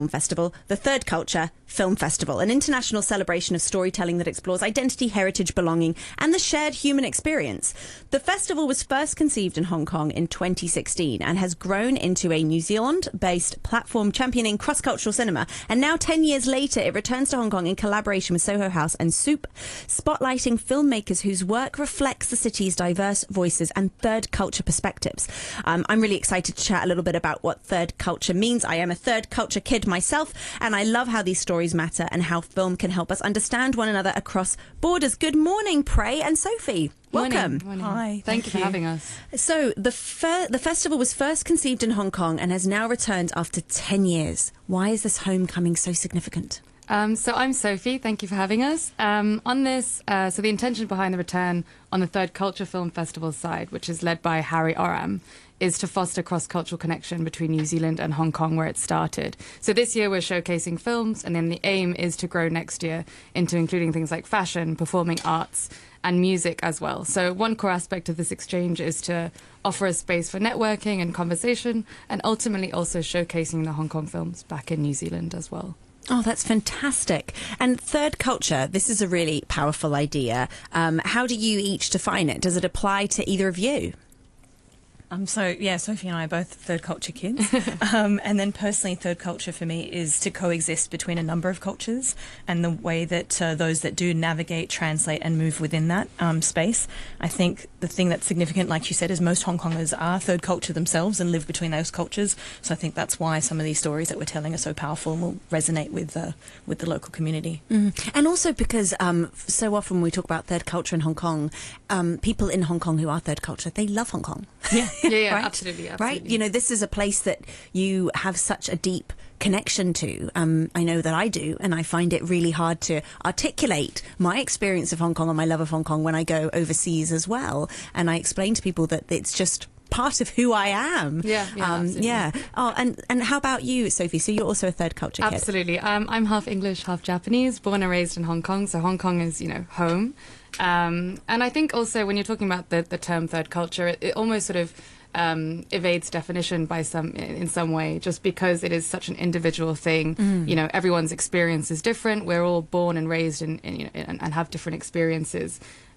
Festival, the Third Culture Film Festival, an international celebration of storytelling that explores identity, heritage, belonging, and the shared human experience. The festival was first conceived in Hong Kong in 2016 and has grown into a New Zealand-based platform championing cross-cultural cinema. And now, 10 years later, it returns to Hong Kong in collaboration with Soho House and Soup, spotlighting filmmakers whose work reflects the city's diverse voices and third culture perspectives. I'm really excited to chat a little bit about what third culture means. I am a third culture kid myself, and I love how these stories matter and how film can help us understand one another across borders. Good morning, Prey and Sophie. Welcome. Morning. Hi. Thank you for having us. So the festival was first conceived in Hong Kong and has now returned after 10 years. Why is this homecoming so significant? So I'm Sophie. Thank you for having us. On this, so the intention behind the return on the Third Culture Film Festival side, which is led by Harry Oram, is to foster cross-cultural connection between New Zealand and Hong Kong, where it started. So this year we're showcasing films, and then the aim is to grow next year into including things like fashion, performing arts, and music as well. So one core aspect of this exchange is to offer a space for networking and conversation, and ultimately also showcasing the Hong Kong films back in New Zealand as well. Oh, that's fantastic. And third culture, this is a really powerful idea. How do you each define it? Does it apply to either of you? Sophie and I are both third culture kids. And then personally, third culture for me is to coexist between a number of cultures, and the way that those that do navigate, translate and move within that space. I think the thing that's significant, like you said, is most Hong Kongers are third culture themselves and live between those cultures. So I think that's why some of these stories that we're telling are so powerful and will resonate with the local community. And also because so often when we talk about third culture in Hong Kong, people in Hong Kong who are third culture, they love Hong Kong. Yeah, right? absolutely. Right? You know, this is a place that you have such a deep connection to. I know that I do, and I find it really hard to articulate my experience of Hong Kong and my love of Hong Kong when I go overseas as well. And I explain to people that it's just part of who I am. Yeah. Oh, and how about you, Sophie? So you're also a third culture kid. Absolutely. I'm half English, half Japanese, born and raised in Hong Kong. So Hong Kong is, home. And I think also when you're talking about the term third culture, it almost sort of evades definition in some way, just because it is such an individual thing. Everyone's experience is different. We're all born and raised and have different experiences.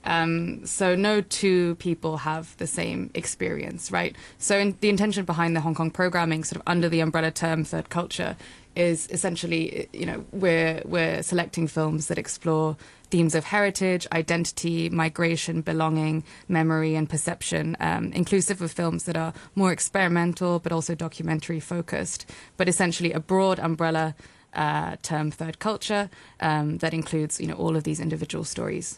So no two people have the same experience, right? So the intention behind the Hong Kong programming, sort of under the umbrella term third culture, is essentially, we're selecting films that explore themes of heritage, identity, migration, belonging, memory and perception, inclusive of films that are more experimental but also documentary focused, but essentially a broad umbrella term third culture that includes, all of these individual stories.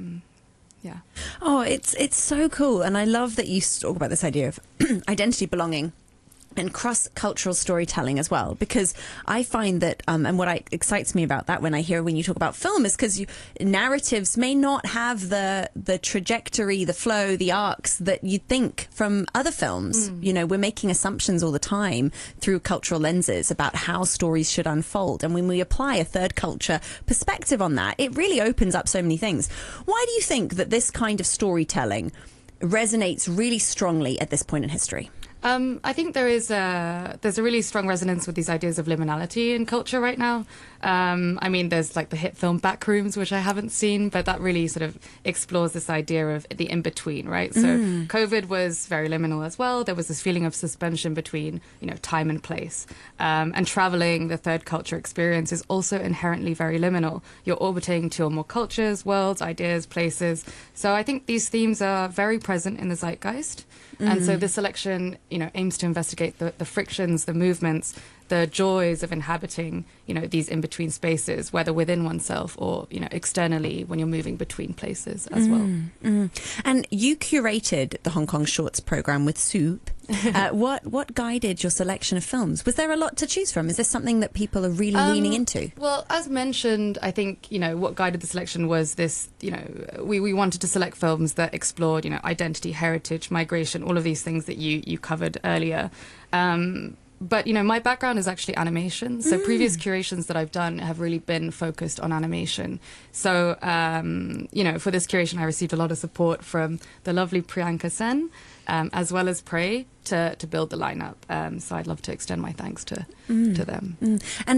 Oh, it's so cool. And I love that you talk about this idea of identity, belonging, and cross-cultural storytelling as well, because I find that, and what excites me about that when you talk about film is because narratives may not have the trajectory, the flow, the arcs that you'd think from other films. We're making assumptions all the time through cultural lenses about how stories should unfold. And when we apply a third culture perspective on that, it really opens up so many things. Why do you think that this kind of storytelling resonates really strongly at this point in history? I think there's a really strong resonance with these ideas of liminality in culture right now. There's like the hit film Backrooms, which I haven't seen, but that really sort of explores this idea of the in-between, right? So COVID was very liminal as well. There was this feeling of suspension between, time and place. And traveling, the third culture experience, is also inherently very liminal. You're orbiting two or more cultures, worlds, ideas, places. So I think these themes are very present in the zeitgeist. And so this selection, aims to investigate the frictions, the movements, the joys of inhabiting, these in-between spaces, whether within oneself or, externally when you're moving between places as well. And you curated the Hong Kong Shorts program with Soup. What guided your selection of films? Was there a lot to choose from? Is this something that people are really leaning into? Well, as mentioned, I think, what guided the selection was this, we wanted to select films that explored, identity, heritage, migration, all of these things that you covered earlier. But, you know, my background is actually animation. So previous curations that I've done have really been focused on animation. So, you know, for this curation, I received a lot of support from the lovely Priyanka Sen, as well as Prey, to build the lineup. So I'd love to extend my thanks to them. And